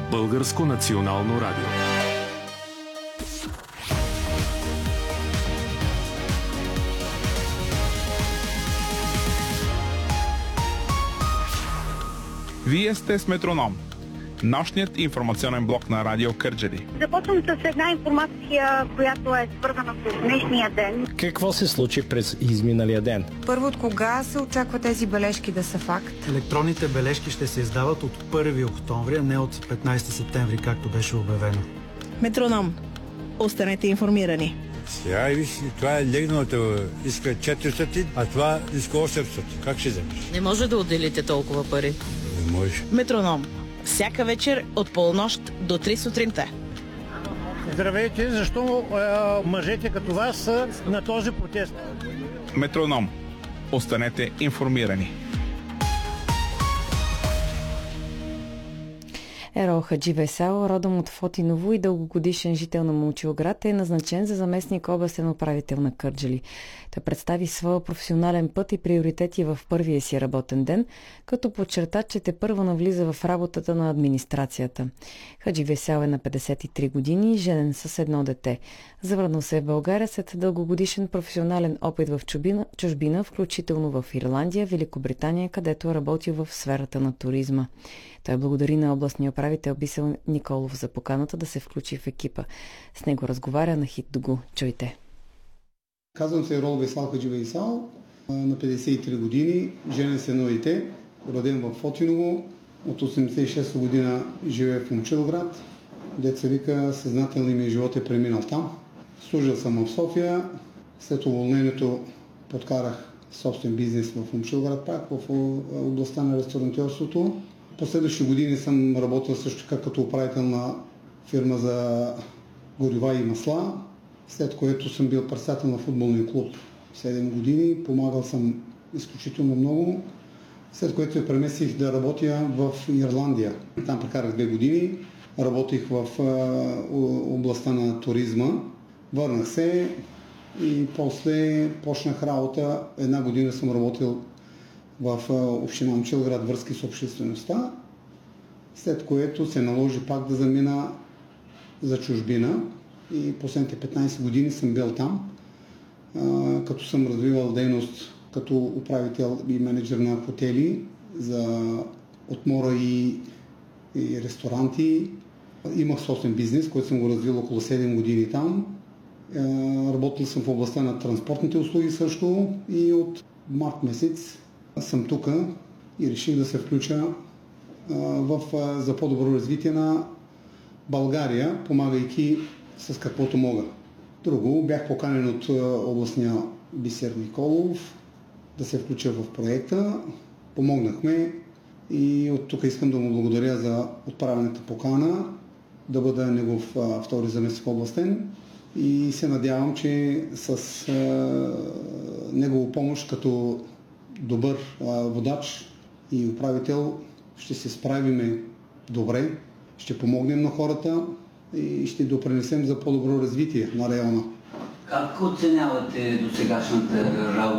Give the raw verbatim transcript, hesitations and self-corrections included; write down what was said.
Българско национално радио. Вие сте с Метроном, нощният информационен блок на Радио Кърджали. Започвам с една информация, която е свързана с днешния ден. Какво се случи през изминалия ден? Първо, от кога се очаква тези бележки да са факт? Електронните бележки ще се издават от първи октомври, а не от петнайсети септември, както беше обявено. Метроном. Останете информирани. Сега виж, това е легналото, иска четиристотин, а това иска осемстотин. Как ще вземеш? Не може да отделите толкова пари. Не може. Метроном. Всяка вечер от полунощ до три сутринта. Здравейте, защо е, мъжете като вас са на този протест? Метроном. Останете информирани. Ерол Хадживесал, родом от Фотиново и дългогодишен жител на Момчилград, е назначен за заместник областен управител на Кърджали. Той представи своя професионален път и приоритети в първия си работен ден, като подчерта, че тепърва навлиза в работата на администрацията. Хадживесал е на петдесет и три години, женен с едно дете. Завърнал се в България след дългогодишен професионален опит в чужбина, чужбина, включително в Ирландия, Великобритания, където е работил в сферата на туризма. Той благодари на областния управител Бисел Николов за поканата да се включи в екипа. С него разговаря на Хит Дугу. Чуйте. Казвам се Ерол Весал Хадживесал, на петдесет и три години, женен с едно дете, роден в Фотиново, от осемдесет и шеста година живее в Момчилград. Деца вика, съзнателно ми живот е преминал там. Служил съм в София, след уволнението подкарах собствен бизнес в Момчилград, пак в областта на ресторантьорството. Последващи години съм работил също така като управител на фирма за горива и масла, след което съм бил председател на футболния клуб седем години, помагал съм изключително много, след което се преместих да работя в Ирландия. Там прекарах две години, работих в областта на туризма, върнах се и после почнах работа. Една година съм работил в община Момчилград, връзки с обществеността, след което се наложи пак да замина за чужбина и последните петнайсет години съм бил там, като съм развивал дейност като управител и менеджер на хотели за отмора и, и ресторанти. Имах собствен бизнес, който съм го развил около седем години там. Работил съм в областта на транспортните услуги също и от март месец съм тук и реших да се включа а, в, а, за по-добро развитие на България, помагайки с каквото мога. Друго, бях поканен от а, областния Бисер Николов да се включа в проекта. Помогнахме и от тук искам да му благодаря за отправената покана, да бъда негов а, втори заместник областен и се надявам, че с а, негова помощ като добър а, водач и управител ще се справиме добре, ще помогнем на хората и ще допринесем за по-добро развитие на района. Как оценявате досегашната работа